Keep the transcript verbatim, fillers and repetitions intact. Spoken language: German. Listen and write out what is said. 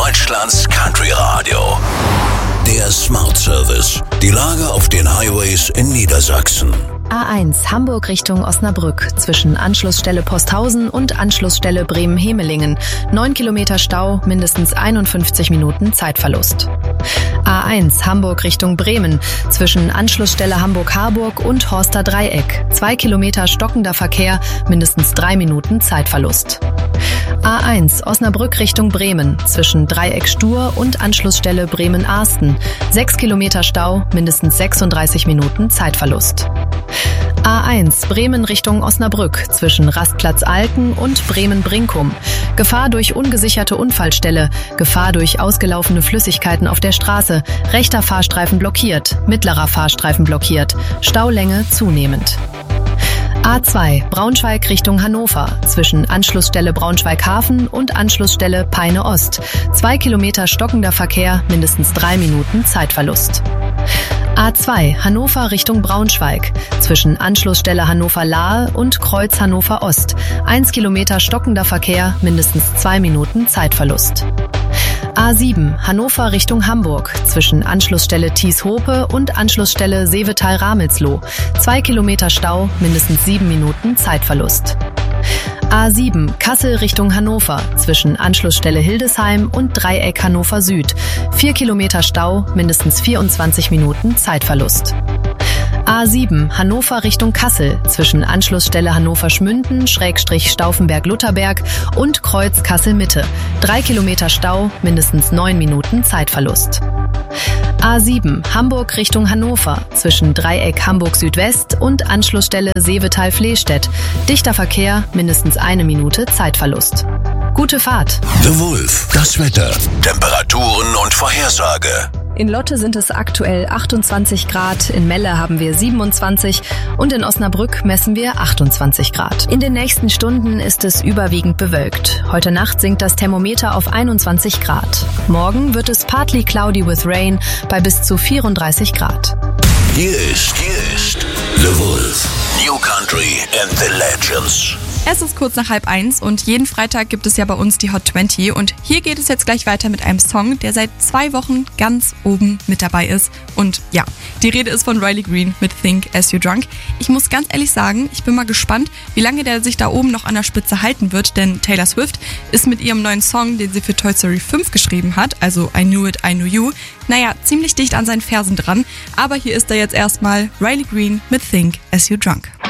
Deutschlands Country Radio. Der Smart Service. Die Lage auf den Highways in Niedersachsen. A eins Hamburg Richtung Osnabrück zwischen Anschlussstelle Posthausen und Anschlussstelle Bremen-Hemelingen. neun Kilometer Stau, mindestens einundfünfzig Minuten Zeitverlust. A eins Hamburg Richtung Bremen zwischen Anschlussstelle Hamburg-Harburg und Horster Dreieck. zwei Kilometer stockender Verkehr, mindestens drei Minuten Zeitverlust. A eins Osnabrück Richtung Bremen zwischen Dreieck Stur und Anschlussstelle Bremen-Arsten. sechs Kilometer Stau, mindestens sechsunddreißig Minuten Zeitverlust. A eins Bremen Richtung Osnabrück zwischen Rastplatz Alken und Bremen-Brinkum. Gefahr durch ungesicherte Unfallstelle, Gefahr durch ausgelaufene Flüssigkeiten auf der Straße, rechter Fahrstreifen blockiert, mittlerer Fahrstreifen blockiert, Staulänge zunehmend. A zwei Braunschweig Richtung Hannover zwischen Anschlussstelle Braunschweig-Hafen und Anschlussstelle Peine Ost. Zwei Kilometer stockender Verkehr, mindestens drei Minuten Zeitverlust. A zwei Hannover Richtung Braunschweig zwischen Anschlussstelle Hannover-Lahe und Kreuz Hannover Ost. Eins Kilometer stockender Verkehr, mindestens zwei Minuten Zeitverlust. A sieben Hannover Richtung Hamburg zwischen Anschlussstelle Thies-Hope und Anschlussstelle Seevetal-Ramelsloh. Zwei Kilometer Stau, mindestens sieben Minuten Zeitverlust. A sieben Kassel Richtung Hannover zwischen Anschlussstelle Hildesheim und Dreieck Hannover Süd. Vier Kilometer Stau, mindestens vierundzwanzig Minuten Zeitverlust. A sieben Hannover Richtung Kassel zwischen Anschlussstelle Hannover-Schmünden, Schrägstrich Stauffenberg-Lutherberg und Kreuz Kassel-Mitte. Drei Kilometer Stau, mindestens neun Minuten Zeitverlust. A sieben Hamburg Richtung Hannover zwischen Dreieck Hamburg Südwest und Anschlussstelle Seevetal-Flehstedt. Dichter Verkehr, mindestens eine Minute Zeitverlust. Gute Fahrt. The Wolf, das Wetter, Temperaturen und Vorhersage. In Lotte sind es aktuell achtundzwanzig Grad, in Melle haben wir siebenundzwanzig und in Osnabrück messen wir achtundzwanzig Grad. In den nächsten Stunden ist es überwiegend bewölkt. Heute Nacht sinkt das Thermometer auf einundzwanzig Grad. Morgen wird es partly cloudy with rain bei bis zu vierunddreißig Grad. Hier ist, hier ist The Wolf, New Country and the Legends. Es ist kurz nach halb eins und jeden Freitag gibt es ja bei uns die Hot zwanzig und hier geht es jetzt gleich weiter mit einem Song, der seit zwei Wochen ganz oben mit dabei ist. Und ja, die Rede ist von Riley Green mit Think As You Drunk. Ich muss ganz ehrlich sagen, ich bin mal gespannt, wie lange der sich da oben noch an der Spitze halten wird, denn Taylor Swift ist mit ihrem neuen Song, den sie für Toy Story fünf geschrieben hat, also I Knew It, I Knew You, naja, ziemlich dicht an seinen Fersen dran. Aber hier ist er jetzt erstmal, Riley Green mit Think As You Drunk.